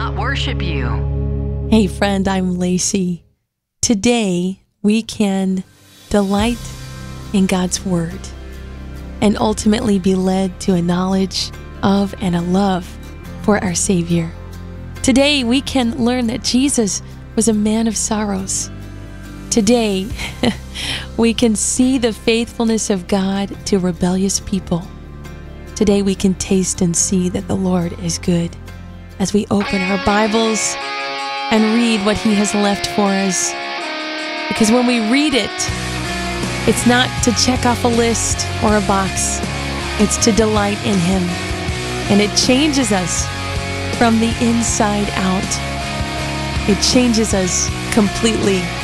not worship you. Hey friend, I'm Lacey. Today, we can delight in God's Word and ultimately be led to a knowledge of and a love for our Savior. Today, we can learn that Jesus was a man of sorrows. Today, we can see the faithfulness of God to rebellious people. Today, we can taste and see that the Lord is good as we open our Bibles and read what He has left for us. Because when we read it, it's not to check off a list or a box. It's to delight in Him. And it changes us from the inside out. It changes us completely.